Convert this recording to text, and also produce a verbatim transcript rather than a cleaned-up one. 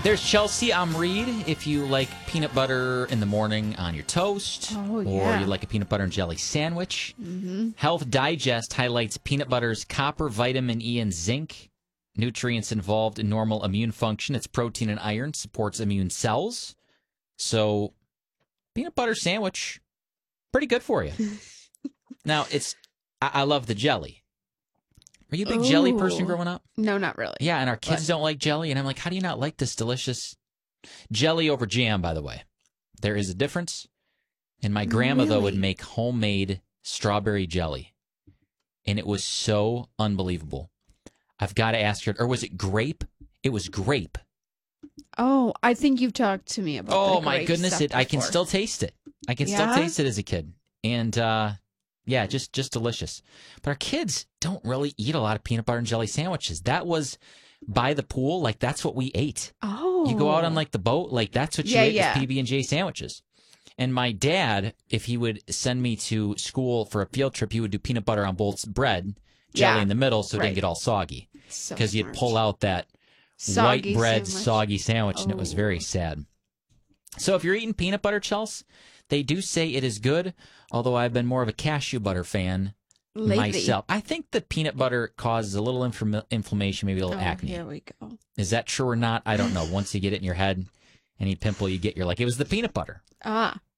There's Chelsea. I'm Reed. If you like peanut butter in the morning on your toast, oh, or yeah. you like a peanut butter and jelly sandwich, mm-hmm. Health Digest highlights peanut butter's copper, vitamin E, and zinc. Nutrients involved in normal immune function. Its protein and iron supports immune cells. So, peanut butter sandwich, pretty good for you. Now, it's I, I love the jelly. Were you a big Ooh. jelly person growing up? No, not really. Yeah, and our kids What? don't like jelly. And I'm like, how do you not like this delicious jelly over jam, by the way? There is a difference. And my grandma, Really? though, would make homemade strawberry jelly. And it was so unbelievable. I've got to ask her, or was it grape? It was grape. Oh, I think you've talked to me about Oh, the my grape goodness. stuff It, I can before. still taste it. I can Yeah? still taste it as a kid. And, uh, yeah, just, just delicious. But our kids don't really eat a lot of peanut butter and jelly sandwiches. That was by the pool. Like, that's what we ate. Oh. You go out on, like, the boat. Like, that's what you Yeah, ate yeah. was P B and J sandwiches. And my dad, if he would send me to school for a field trip, he would do peanut butter on both bread, jelly Yeah. in the middle so it Right. didn't get all soggy. So Because you'd smart. pull out that Soggy white bread sandwich. soggy sandwich, and it was Oh. very sad. So if you're eating peanut butter, Chelsea, they do say it is good, although I've been more of a cashew butter fan Lately. myself. I think the peanut butter causes a little infl- inflammation, maybe a little Oh, acne. here we go. Is that true or not? I don't know. Once you get it in your head, any pimple you get, you're like, it was the peanut butter. Ah,